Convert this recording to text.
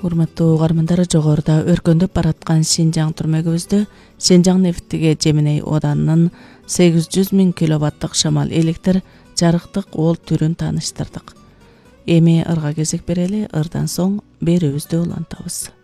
Урматтуу угармандар, жогоруда өркөндөп бараткан Шинжаң түрмөгүбүздө Шинжаң нефтиге Жеминей оданынын 800 000 киловаттык шамал электр жарыктык ол түрүн тааныштырдык. Эми ырга кезек берели, ырдан соң берүүбүздү улантабыз.